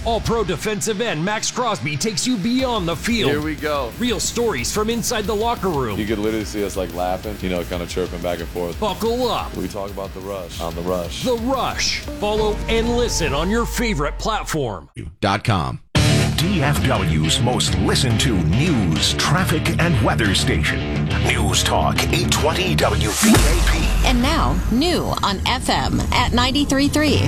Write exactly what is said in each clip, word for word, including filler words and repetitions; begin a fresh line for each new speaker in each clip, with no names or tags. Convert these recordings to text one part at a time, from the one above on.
All-Pro defensive end Max Crosby takes you beyond the field.
Here we go.
Real stories from inside the locker room.
You could literally see us like laughing, you know, kind of chirping back and forth.
Buckle up.
We talk about the rush on the rush.
The Rush. Follow and listen on your favorite platform.
Dot com.
D F W's most listened to news, traffic, and weather station. News Talk eight twenty W V A P.
And now, new on F M at ninety-three point three.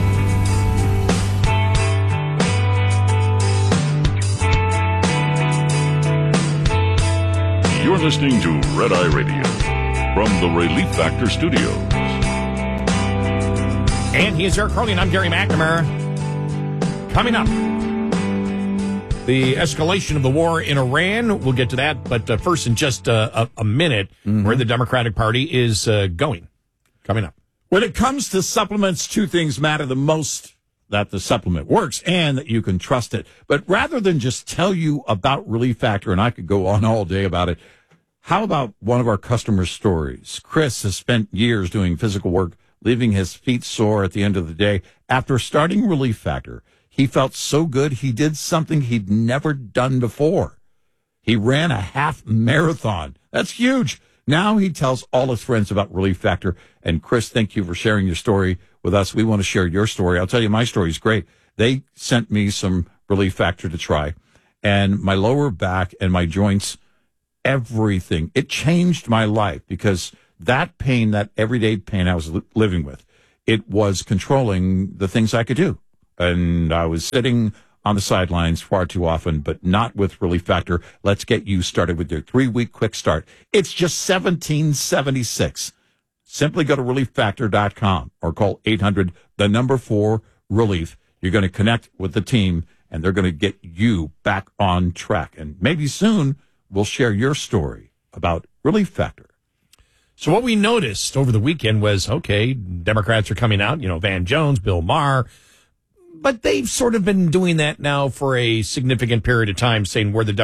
You're listening to Red Eye Radio from the Relief Factor Studios.
And he is Eric Carly, and I'm Gary McNamara. Coming up, the escalation of the war in Iran. We'll get to that, but uh, first, in just uh, a, a minute, mm-hmm. where the Democratic Party is uh, going. Coming up.
When it comes to supplements, two things matter the most: that the supplement works and that you can trust it. But rather than just tell you about Relief Factor, and I could go on all day about it, how about one of our customer stories? Chris has spent years doing physical work, leaving his feet sore at the end of the day. After starting Relief Factor, he felt so good he did something he'd never done before. He ran a half marathon. That's huge. Now he tells all his friends about Relief Factor. And Chris, thank you for sharing your story with us. We want to share your story. I'll tell you, my story is great. They sent me some Relief Factor to try, and my lower back and my joints, everything. It changed my life because that pain, that everyday pain I was li- living with, it was controlling the things I could do. And I was sitting on the sidelines far too often, but not with Relief Factor. Let's get you started with your three-week quick start. It's just seventeen seventy-six. Simply go to relief factor dot com or call eight hundred, the number four, relief. You're going to connect with the team, and they're going to get you back on track. And maybe soon we'll share your story about Relief Factor.
So what we noticed over the weekend was, okay, Democrats are coming out, you know, Van Jones, Bill Maher, but they've sort of been doing that now for a significant period of time, saying we're the